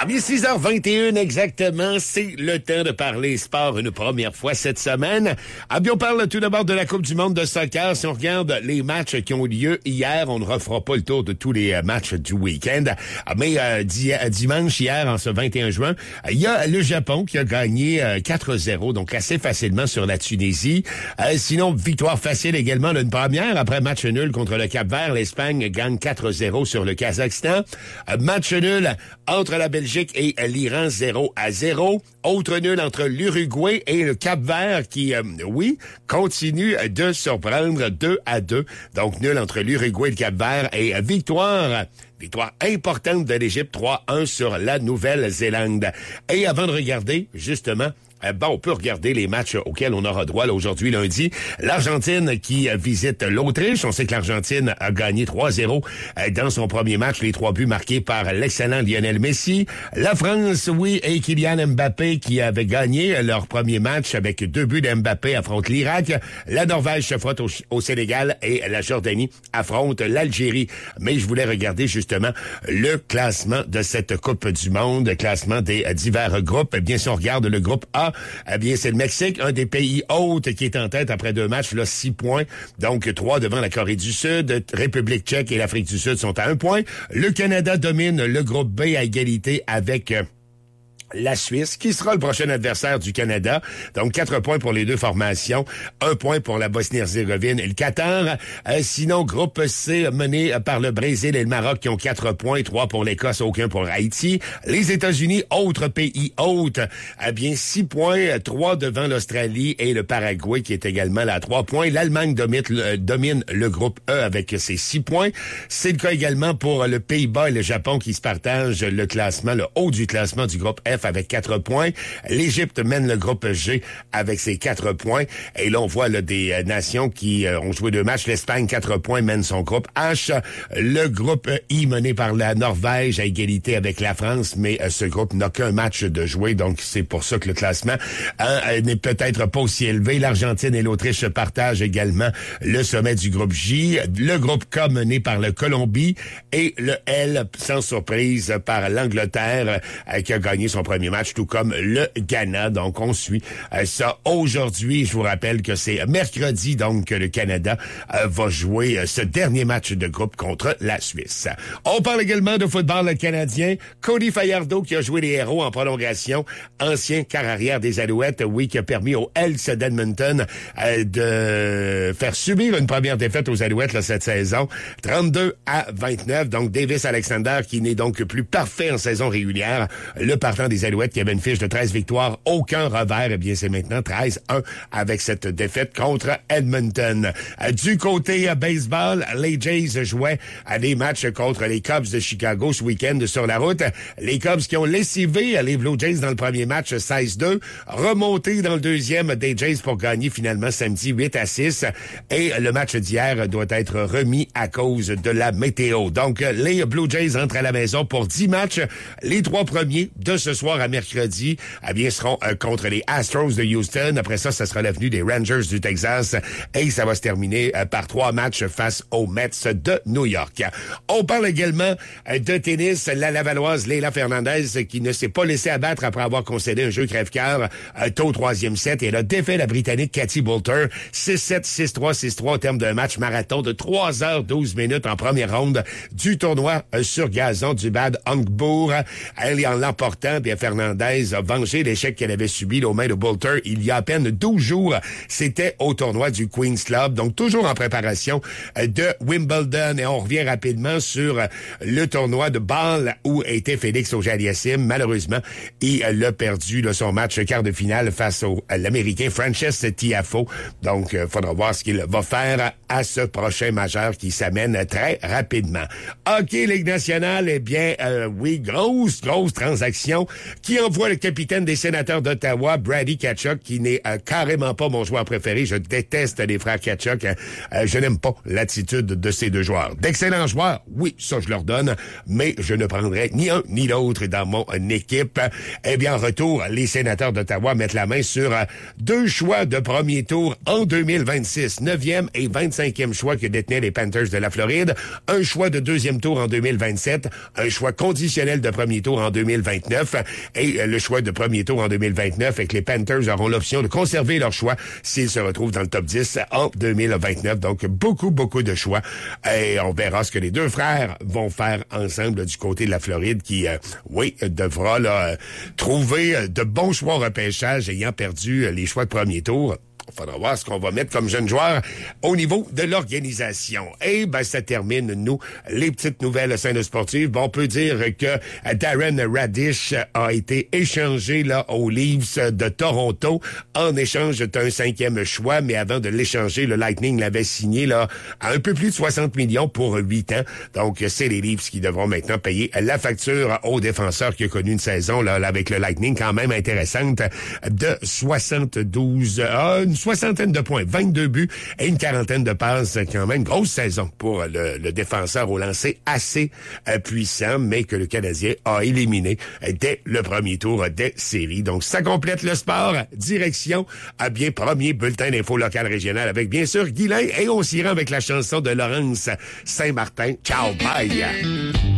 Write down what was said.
Ah bien, 6h21 exactement, c'est le temps de parler sport une première fois cette semaine. Ah bien, on parle tout d'abord de la Coupe du monde de soccer. Si on regarde les matchs qui ont eu lieu hier, on ne refera pas le tour de tous les matchs du week-end. Mais dimanche, hier, en ce 21 juin, il y a le Japon qui a gagné 4-0, donc assez facilement sur la Tunisie. Sinon, victoire facile également d'une première. Après match nul contre le Cap-Vert, l'Espagne gagne 4-0 sur le Kazakhstan. Match nul entre la Belgique et l'Iran 0-0. Autre nul entre l'Uruguay et le Cap-Vert qui, continue de surprendre 2-2. Donc nul entre l'Uruguay et le Cap-Vert et victoire importante de l'Égypte 3-1 sur la Nouvelle-Zélande. Et avant de regarder, justement, on peut regarder les matchs auxquels on aura droit là, aujourd'hui, lundi. L'Argentine qui visite l'Autriche. On sait que l'Argentine a gagné 3-0 dans son premier match. Les 3 buts marqués par l'excellent Lionel Messi. La France, et Kylian Mbappé qui avait gagné leur premier match avec 2 buts d'Mbappé affronte l'Irak. La Norvège se frotte au Sénégal et la Jordanie affronte l'Algérie. Mais je voulais regarder justement le classement de cette Coupe du Monde, classement des divers groupes. Eh bien, si on regarde le groupe A, c'est le Mexique, un des pays hôtes qui est en tête après 2 matchs, là, 6 points. Donc, 3 devant la Corée du Sud. République tchèque et l'Afrique du Sud sont à 1 point. Le Canada domine le groupe B à égalité avec la Suisse, qui sera le prochain adversaire du Canada. Donc, 4 points pour les deux formations. 1 point pour la Bosnie-Herzégovine et le Qatar. Sinon, groupe C mené par le Brésil et le Maroc qui ont 4 points. 3 pour l'Écosse, aucun pour Haïti. Les États-Unis, autre pays hôte, 6 points. 3 devant l'Australie et le Paraguay qui est également là à 3 points. L'Allemagne domine le groupe E avec ses 6 points. C'est le cas également pour le Pays-Bas et le Japon qui se partagent le classement, le haut du classement du groupe F avec 4 points. L'Égypte mène le groupe G avec ses 4 points. Et là, on voit des nations qui ont joué 2 matchs. L'Espagne, 4 points, mène son groupe H. Le groupe I mené par la Norvège à égalité avec la France, mais ce groupe n'a qu'un match de jouer. Donc, c'est pour ça que le classement n'est peut-être pas aussi élevé. L'Argentine et l'Autriche se partagent également le sommet du groupe J. Le groupe K mené par le Colombie et le L, sans surprise, par l'Angleterre qui a gagné son premier match, tout comme le Ghana. Donc, on suit ça aujourd'hui. Je vous rappelle que c'est mercredi, donc, que le Canada va jouer ce dernier match de groupe contre la Suisse. On parle également de football canadien. Cody Fajardo, qui a joué les héros en prolongation, ancien quart arrière des Alouettes, qui a permis aux Elks d'Edmonton de faire subir une première défaite aux Alouettes là, cette saison, 32-29. Donc, Davis Alexander, qui n'est donc plus parfait en saison régulière, le partant des Alouettes qui avait une fiche de 13 victoires, aucun revers, c'est maintenant 13-1 avec cette défaite contre Edmonton. Du côté baseball, les Jays jouaient à des matchs contre les Cubs de Chicago ce week-end sur la route. Les Cubs qui ont lessivé les Blue Jays dans le premier match 16-2, remonté dans le deuxième des Jays pour gagner finalement samedi 8-6. Et le match d'hier doit être remis à cause de la météo. Donc, les Blue Jays entrent à la maison pour 10 matchs. Les 3 premiers de ce soir à mercredi, seront contre les Astros de Houston. Après ça, ça sera l'avenue des Rangers du Texas et ça va se terminer par 3 matchs face aux Mets de New York. On parle également de tennis. La Lavalloise Leylah Fernandez qui ne s'est pas laissée abattre après avoir concédé un jeu crève-cœur tôt au 3e set et elle a défait la Britannique Katie Boulter 6-7, 6-3, 6-3 au terme d'un match marathon de 3h12 minutes en première ronde du tournoi sur gazon du Bad Hankbourg. Elle en l'emportant, Fernandez a vengé l'échec qu'elle avait subi aux mains de Boulter il y a à peine 12 jours. C'était au tournoi du Queen's Club, donc toujours en préparation de Wimbledon. Et on revient rapidement sur le tournoi de Bâle où était Félix Auger-Aliassime. Malheureusement, il a perdu son match quart de finale face à l'Américain Frances Tiafoe. Donc, il faudra voir ce qu'il va faire à ce prochain majeur qui s'amène très rapidement. Hockey Ligue nationale, grosse transaction qui envoie le capitaine des Sénateurs d'Ottawa, Brady Tkachuk, qui n'est carrément pas mon joueur préféré. Je déteste les frères Tkachuk. Je n'aime pas l'attitude de ces deux joueurs. D'excellents joueurs, oui, ça je leur donne, mais je ne prendrai ni un ni l'autre dans mon équipe. Eh bien, en retour, les Sénateurs d'Ottawa mettent la main sur deux choix de premier tour en 2026. 9e et 25e choix que détenaient les Panthers de la Floride. Un choix de deuxième tour en 2027. Un choix conditionnel de premier tour en 2029. Et le choix de premier tour en 2029 et que les Panthers auront l'option de conserver leur choix s'ils se retrouvent dans le top 10 en 2029. Donc, beaucoup de choix. Et on verra ce que les deux frères vont faire ensemble du côté de la Floride qui, devra trouver de bons choix au repêchage ayant perdu les choix de premier tour. Il faudra voir ce qu'on va mettre comme jeune joueur au niveau de l'organisation. Et ça termine, nous, les petites nouvelles scènes sportives. On peut dire que Darren Radish a été échangé là aux Leafs de Toronto en échange d'un 5e choix, mais avant de l'échanger, le Lightning l'avait signé là à un peu plus de 60 millions pour 8 ans. Donc, c'est les Leafs qui devront maintenant payer la facture au défenseur qui a connu une saison là avec le Lightning quand même intéressante de une soixantaine de points, 22 buts et une quarantaine de passes. Quand même, grosse saison pour le défenseur au lancer assez puissant, mais que le Canadien a éliminé dès le premier tour des séries. Donc, ça complète le sport. Direction à bien premier bulletin d'info local régional avec bien sûr Guylain et on s'y rend avec la chanson de Laurence Saint-Martin. Ciao, bye!